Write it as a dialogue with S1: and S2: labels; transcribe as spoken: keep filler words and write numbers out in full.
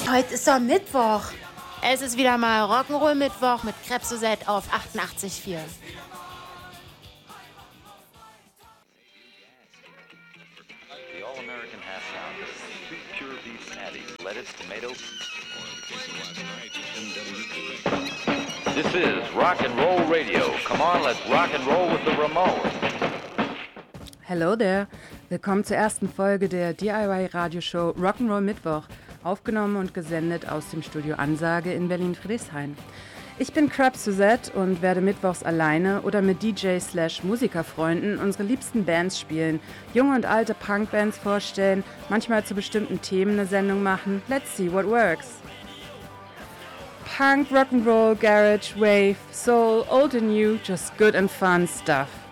S1: Heute ist doch Mittwoch.
S2: Es ist wieder mal Rock'n'Roll-Mittwoch mit Krebs-Suzette auf achtundachtzig Komma vier.
S3: The all-American half pound of two pure beef patties, lettuce, tomato. This is Rock and Roll Radio. Come on, let's rock and roll with the Ramones.
S4: Hello there. Willkommen zur ersten Folge der D I Y-Radioshow Rock'n'Roll Mittwoch, aufgenommen und gesendet aus dem Studio Ansage in Berlin-Friedrichshain. Ich bin Krebs-Suzette und werde mittwochs alleine oder mit D J slash Musikerfreunden unsere liebsten Bands spielen, junge und alte Punkbands vorstellen, manchmal zu bestimmten Themen eine Sendung machen. Let's see what works. Punk, Rock'n'Roll, Garage, Wave, Soul, old and new, just good and fun stuff.